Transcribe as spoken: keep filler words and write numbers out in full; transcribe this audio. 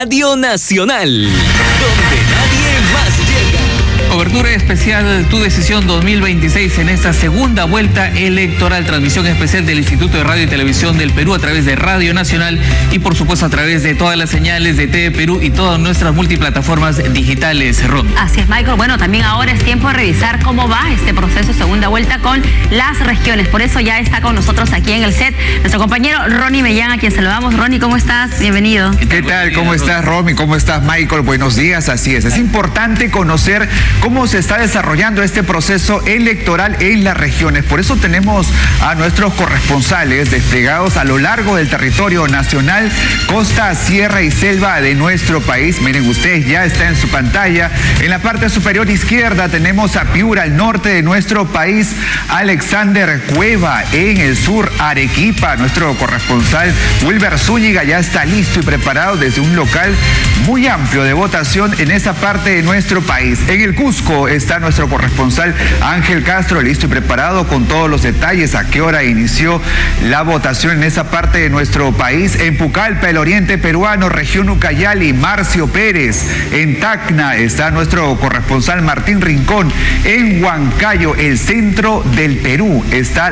Radio Nacional, donde nadie más llega. Cobertura especial Tu Decisión dos mil veintiséis en esta segunda vuelta electoral. Transmisión especial del Instituto de Radio y Televisión del Perú a través de Radio Nacional y por supuesto a través de todas las señales de T V Perú y todas nuestras multiplataformas digitales. Ron. Así es, Michael. Bueno, también ahora es tiempo de revisar cómo va este proceso segunda vuelta con las regiones. Por eso ya está con nosotros aquí en el set nuestro compañero Ronnie Mellán, a quien saludamos. Ronnie, ¿cómo estás? Bienvenido. ¿Qué tal? ¿Cómo estás, Romy? ¿Cómo estás, Michael? Buenos días. Así es. Es importante conocer cómo se está desarrollando este proceso electoral en las regiones. Por eso tenemos a nuestros corresponsales desplegados a lo largo del territorio nacional, costa, sierra y selva de nuestro país. Miren ustedes, ya está en su pantalla. En la parte superior izquierda tenemos a Piura, al norte de nuestro país, Alexander Cueva. En el sur, Arequipa, nuestro corresponsal Wilber Zúñiga ya está listo y preparado desde un local muy amplio de votación en esa parte de nuestro país. En el Cusco está nuestro corresponsal Ángel Castro, listo y preparado con todos los detalles, a qué hora inició la votación en esa parte de nuestro país. En Pucallpa, el oriente peruano, región Ucayali, Marcio Pérez. En Tacna está nuestro corresponsal Martín Rincón. En Huancayo, el centro del Perú, está